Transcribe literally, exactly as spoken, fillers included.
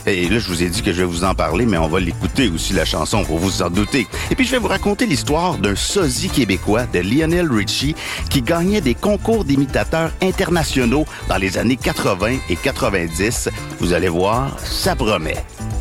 Et là, je vous ai dit que je vais vous en parler, mais on va l'écouter aussi, la chanson, pour vous en douter. Et puis, je vais vous raconter l'histoire d'un sosie québécois, de Lionel Richie, qui gagnait des concours d'imitateurs internationaux dans les années quatre-vingts et quatre-vingt-dix. Vous allez voir, ça promet.